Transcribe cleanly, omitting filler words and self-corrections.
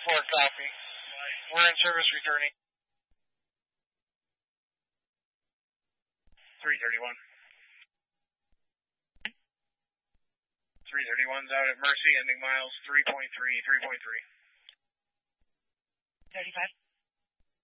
4 copy. We're in service returning. 331. 331's out at Mercy, ending miles 3.3, 3.3. 35.